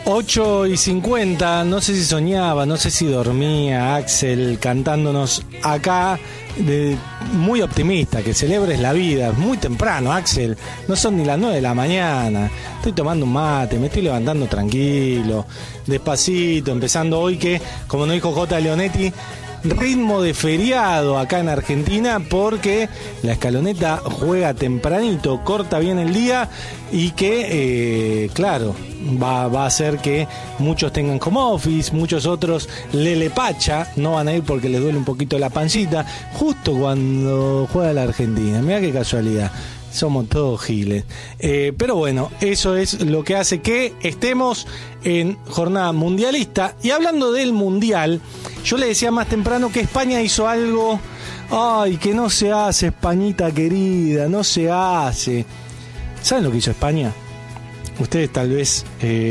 8:50, no sé si soñaba, no sé si dormía Axel cantándonos acá, muy optimista, que celebres la vida, muy temprano Axel, no son ni las 9 de la mañana, estoy tomando un mate, me estoy levantando tranquilo, despacito, empezando hoy que, como nos dijo J. Leonetti, ritmo de feriado acá en Argentina porque la escaloneta juega tempranito, corta bien el día y que, claro, va a hacer que muchos tengan home office, muchos otros lele pacha, no van a ir porque les duele un poquito la pancita, justo cuando juega la Argentina. Mirá qué casualidad. Somos todos giles. Pero bueno, eso es lo que hace que estemos en jornada mundialista. Y hablando del mundial, yo le decía más temprano que España hizo algo, ay, que no se hace, Españita querida, no se hace. ¿Saben lo que hizo España? Ustedes tal vez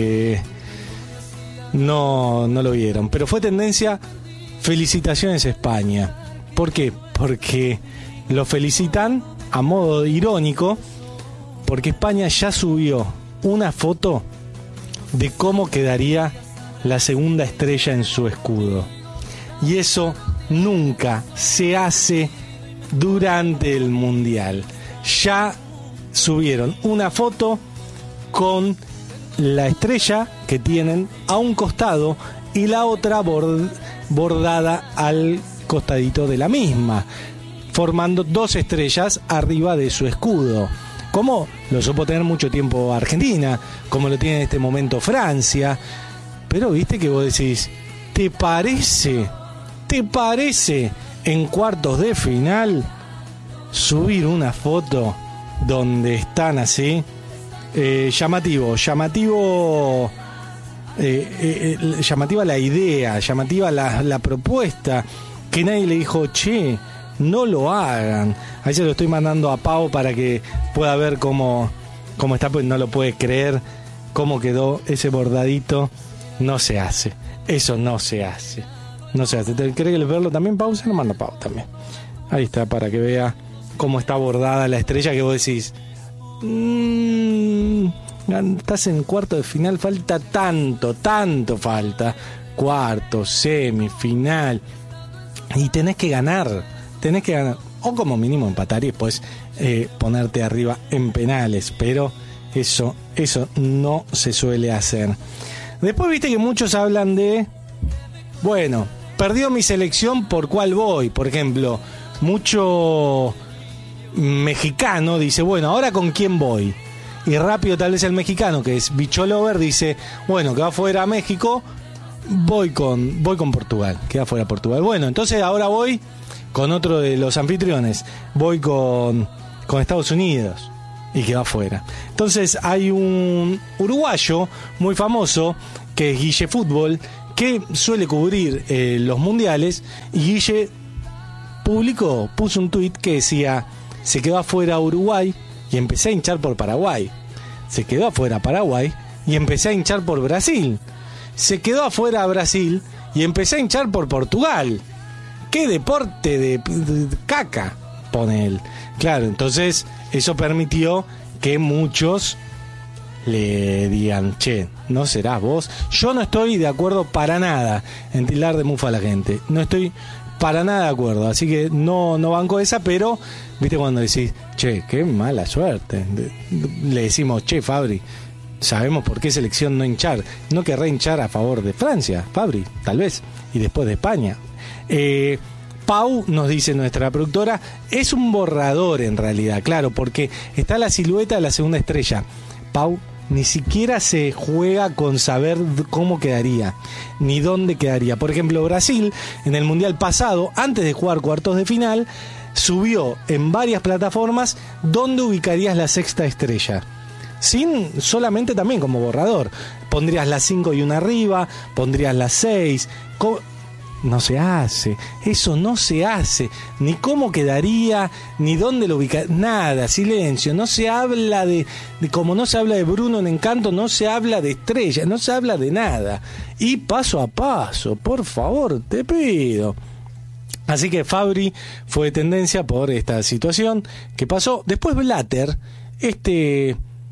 no lo vieron, pero fue tendencia. Felicitaciones España. ¿Por qué? Porque lo felicitan a modo irónico, porque España ya subió una foto de cómo quedaría la segunda estrella en su escudo. Y eso nunca se hace durante el Mundial. Ya subieron una foto con la estrella que tienen a un costado y la otra bordada al costadito de la misma, formando dos estrellas arriba de su escudo, como lo supo tener mucho tiempo Argentina, como lo tiene en este momento Francia. Pero viste que vos decís, ¿te parece en cuartos de final subir una foto donde están así? Llamativa la idea, llamativa la propuesta, que nadie le dijo, che, no lo hagan. Ahí se lo estoy mandando a Pau para que pueda ver cómo está, pues no lo puede creer cómo quedó ese bordadito. No se hace, eso no se hace. ¿Te querés verlo también, Pau? Se lo mando a Pau también. Ahí está, para que vea cómo está bordada la estrella, que vos decís, estás en cuarto de final, falta tanto falta, cuarto, semifinal, y tenés que ganar, o como mínimo empatar y después ponerte arriba en penales, pero eso no se suele hacer. Después viste que muchos hablan de, bueno, perdió mi selección, ¿por cuál voy? Por ejemplo, mucho mexicano dice, bueno, ¿ahora con quién voy? Y rápido tal vez el mexicano, que es bicholover, dice, bueno, que va fuera a México, voy con Portugal, queda fuera Portugal. Bueno, entonces ahora voy con otro de los anfitriones, voy con Estados Unidos, y que va fuera. Entonces hay un uruguayo muy famoso, que es Guille Fútbol, que suele cubrir los mundiales, y Guille puso un tuit que decía, se quedó afuera Uruguay y empecé a hinchar por Paraguay. Se quedó afuera Paraguay y empecé a hinchar por Brasil. Se quedó afuera Brasil y empecé a hinchar por Portugal. ¡Qué deporte de caca!, pone él. Claro, entonces eso permitió que muchos le digan, che, ¿no serás vos? Yo no estoy de acuerdo para nada en tildar de mufa a la gente. No estoy para nada de acuerdo, así que no banco esa, pero viste cuando decís, che, qué mala suerte, le decimos, che, Fabri, sabemos por qué selección no hinchar, no querrá hinchar a favor de Francia, Fabri, tal vez, y después de España. Pau, nos dice nuestra productora, es un borrador en realidad, claro, porque está la silueta de la segunda estrella. Pau ni siquiera se juega con saber cómo quedaría, ni dónde quedaría. Por ejemplo, Brasil, en el Mundial pasado, antes de jugar cuartos de final, subió en varias plataformas dónde ubicarías la sexta estrella. Solamente también como borrador. Pondrías las 5 y una arriba, pondrías las 6. No se hace, eso no se hace, ni cómo quedaría, ni dónde lo ubica, nada, silencio, no se habla de como no se habla de Bruno en Encanto, no se habla de estrella, no se habla de nada, y paso a paso, por favor, te pido. Así que Fabri fue tendencia por esta situación que pasó. Después Blatter,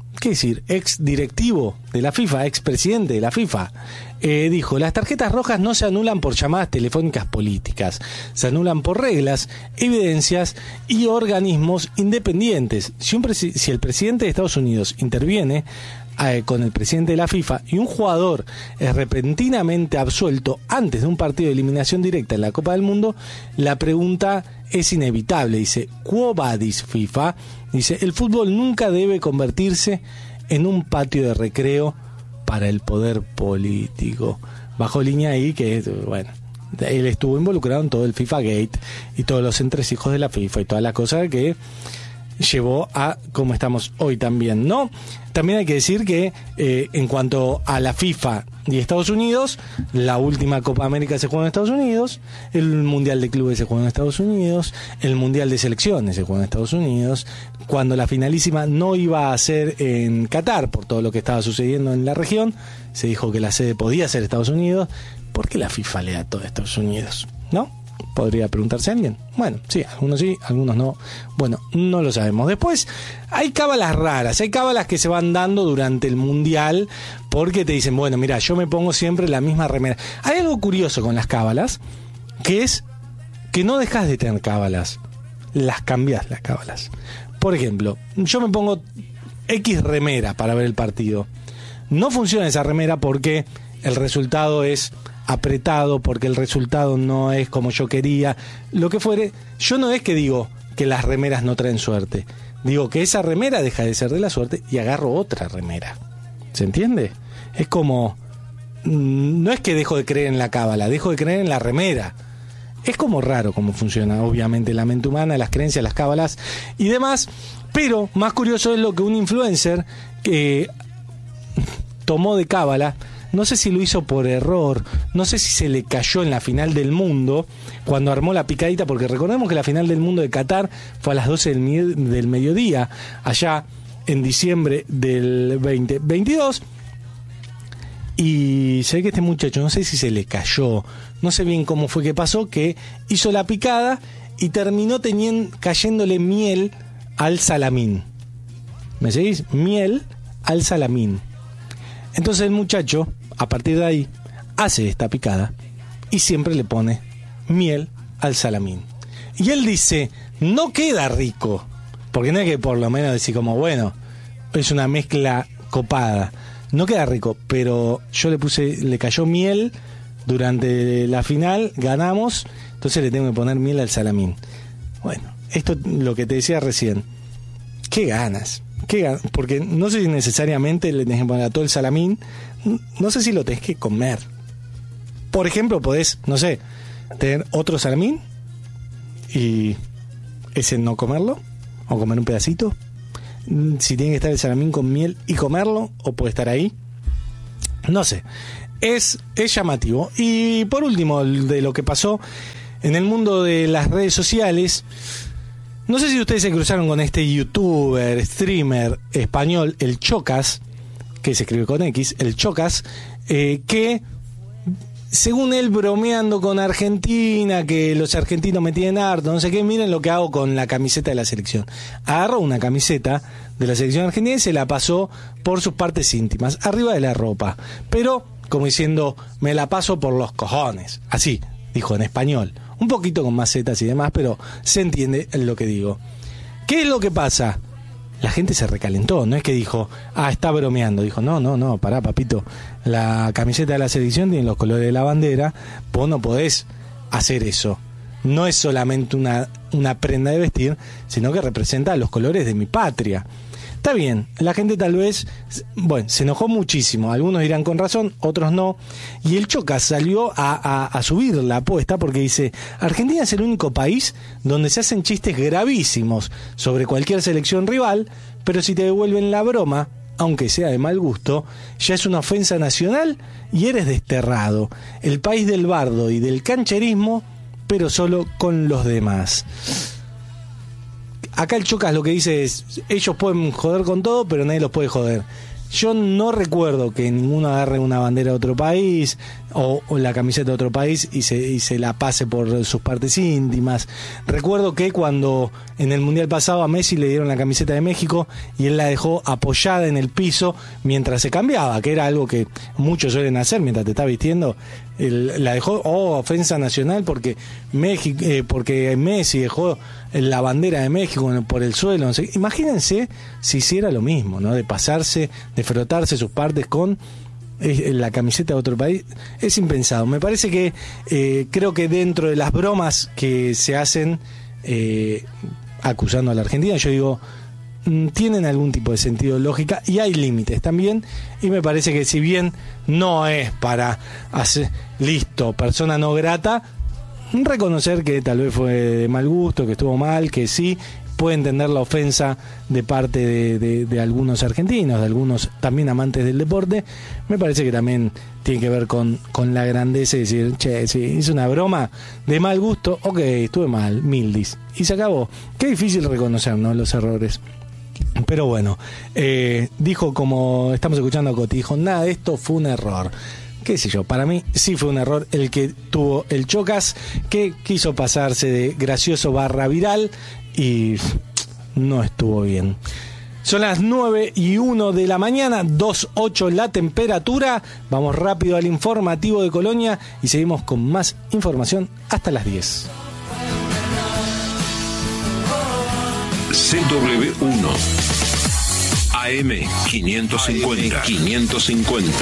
¿qué decir? Ex directivo de la FIFA, ex presidente de la FIFA, dijo: las tarjetas rojas no se anulan por llamadas telefónicas políticas, se anulan por reglas, evidencias y organismos independientes. Si el presidente de Estados Unidos interviene con el presidente de la FIFA y un jugador es repentinamente absuelto antes de un partido de eliminación directa en la Copa del Mundo, la pregunta es inevitable. Dice: Quo vadis, FIFA? Dice: el fútbol nunca debe convertirse en un patio de recreo para el poder político. Bajo línea ahí que, bueno, él estuvo involucrado en todo el FIFA Gate y todos los entresijos de la FIFA y toda la cosa que llevó a como estamos hoy también, ¿no? También hay que decir que en cuanto a la FIFA y Estados Unidos, la última Copa América se jugó en Estados Unidos, el Mundial de Clubes se jugó en Estados Unidos, el Mundial de Selecciones se jugó en Estados Unidos. Cuando la finalísima no iba a ser en Qatar por todo lo que estaba sucediendo en la región, se dijo que la sede podía ser Estados Unidos. ¿Por qué la FIFA le da todo a Estados Unidos? ¿No? Podría preguntarse alguien. Bueno, sí, algunos no. Bueno, no lo sabemos. Después hay cábalas raras, hay cábalas que se van dando durante el Mundial porque te dicen: bueno, mira, yo me pongo siempre la misma remera. Hay algo curioso con las cábalas, que es que no dejas de tener cábalas, las cambias las cábalas. Por ejemplo, yo me pongo X remera para ver el partido. No funciona esa remera porque el resultado es apretado, porque el resultado no es como yo quería, lo que fuere. Yo no es que digo que las remeras no traen suerte, digo que esa remera deja de ser de la suerte y agarro otra remera. ¿Se entiende? Es como, no es que dejo de creer en la cábala, dejo de creer en la remera. Es como raro cómo funciona, obviamente, la mente humana, las creencias, las cábalas y demás. Pero más curioso es lo que un influencer que tomó de cábala. No sé si lo hizo por error, no sé si se le cayó en la final del mundo cuando armó la picadita, porque recordemos que la final del mundo de Qatar fue a las 12 del mediodía, allá en diciembre del 2022. Y se ve que este muchacho, no sé si se le cayó, no sé bien cómo fue que pasó, que hizo la picada y terminó cayéndole miel al salamín. ¿Me seguís? Miel al salamín. Entonces el muchacho, a partir de ahí, hace esta picada y siempre le pone miel al salamín. Y él dice: no queda rico, porque no es que por lo menos decir como, bueno, es una mezcla copada, no queda rico, pero yo le cayó miel durante la final, ganamos, entonces le tengo que poner miel al salamín. Bueno, esto es lo que te decía recién. ¿Qué ganas? Porque no sé si necesariamente le tenés que poner a todo el salamín, no sé si lo tenés que comer. Por ejemplo, podés, no sé, tener otro salamín y ese no comerlo, o comer un pedacito. Si tiene que estar el salamín con miel y comerlo, o puede estar ahí, no sé. Es llamativo. Y por último, de lo que pasó en el mundo de las redes sociales. No sé si ustedes se cruzaron con este youtuber, streamer español, el Chocas, que se escribe con X, el Chocas, que según él, bromeando con Argentina, que los argentinos me tienen harto, no sé qué, miren lo que hago con la camiseta de la selección. Agarró una camiseta de la selección argentina y se la pasó por sus partes íntimas, arriba de la ropa, pero como diciendo, me la paso por los cojones, así, dijo en español. Un poquito con macetas y demás, pero se entiende lo que digo. ¿Qué es lo que pasa? La gente se recalentó, no es que dijo, está bromeando. Dijo, no, pará, papito. La camiseta de la selección tiene los colores de la bandera, vos no podés hacer eso. No es solamente una prenda de vestir, sino que representa los colores de mi patria. Está bien, la gente tal vez, bueno, se enojó muchísimo, algunos dirán con razón, otros no, y el Chocas salió a subir la apuesta porque dice: Argentina es el único país donde se hacen chistes gravísimos sobre cualquier selección rival, pero si te devuelven la broma, aunque sea de mal gusto, ya es una ofensa nacional y eres desterrado. El país del bardo y del cancherismo, pero solo con los demás. Acá el Chocas lo que dice es: ellos pueden joder con todo, pero nadie los puede joder. Yo no recuerdo que ninguno agarre una bandera de otro país o la camiseta de otro país y se la pase por sus partes íntimas. Recuerdo que cuando en el Mundial pasado a Messi le dieron la camiseta de México y él la dejó apoyada en el piso mientras se cambiaba, que era algo que muchos suelen hacer mientras te está vistiendo. La dejó, ofensa nacional porque porque Messi dejó la bandera de México por el suelo. No sé. Imagínense si hiciera lo mismo, ¿no? De pasarse, de frotarse sus partes con la camiseta de otro país. Es impensado. Me parece que creo que dentro de las bromas que se hacen acusando a la Argentina, yo digo, tienen algún tipo de sentido de lógica y hay límites también, y me parece que si bien no es para hacer listo, persona no grata, reconocer que tal vez fue de mal gusto, que estuvo mal, que sí puede entender la ofensa de parte de algunos argentinos, de algunos también amantes del deporte. Me parece que también tiene que ver con la grandeza y decir, che, sí, hice una broma de mal gusto, ok, estuve mal, mildis, y se acabó. Qué difícil reconocer, ¿no?, los errores. Pero bueno, dijo, como estamos escuchando a Coti, dijo, nada de esto fue un error. Qué sé yo, para mí sí fue un error el que tuvo el Chocas, que quiso pasarse de gracioso / viral y no estuvo bien. Son las 9:01 de la mañana, 2:08 la temperatura. Vamos rápido al informativo de Colonia y seguimos con más información hasta las 10. CW1 AM 550.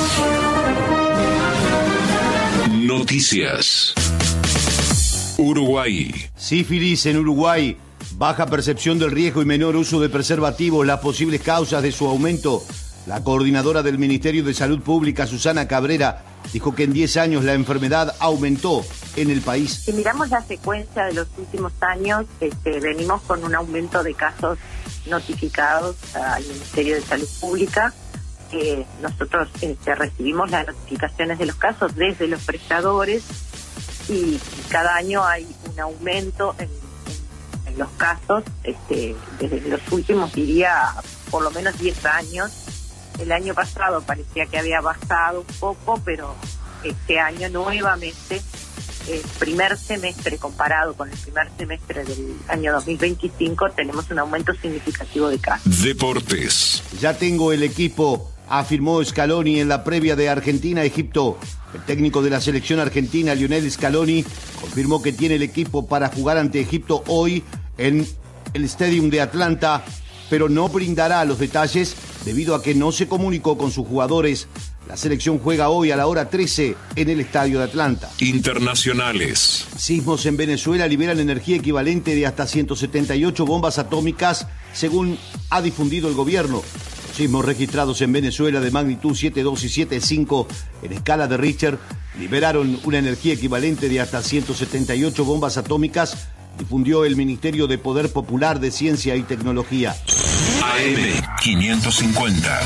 Noticias. Uruguay. Sífilis en Uruguay. Baja percepción del riesgo y menor uso de preservativos. Las posibles causas de su aumento. La coordinadora del Ministerio de Salud Pública, Susana Cabrera, dijo que en 10 años la enfermedad aumentó en el país. Si miramos la secuencia de los últimos años, venimos con un aumento de casos notificados al Ministerio de Salud Pública. Nosotros recibimos las notificaciones de los casos desde los prestadores y cada año hay un aumento en los casos, desde los últimos, diría, por lo menos 10 años. El año pasado parecía que había bajado un poco, pero este año nuevamente, el primer semestre comparado con el primer semestre del año 2025, tenemos un aumento significativo de casos. Deportes. Ya tengo el equipo, afirmó Scaloni en la previa de Argentina-Egipto. El técnico de la selección argentina, Lionel Scaloni, confirmó que tiene el equipo para jugar ante Egipto hoy en el Stadium de Atlanta, pero no brindará los detalles debido a que no se comunicó con sus jugadores. La selección juega hoy a la hora 13 en el estadio de Atlanta. Internacionales. Sismos en Venezuela liberan energía equivalente de hasta 178 bombas atómicas, según ha difundido el gobierno. Los sismos registrados en Venezuela de magnitud 7.2 y 7.5 en escala de Richter liberaron una energía equivalente de hasta 178 bombas atómicas, difundió el Ministerio de Poder Popular de Ciencia y Tecnología. AM 550.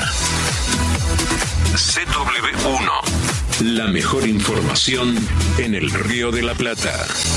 CW1. La mejor información en el Río de la Plata.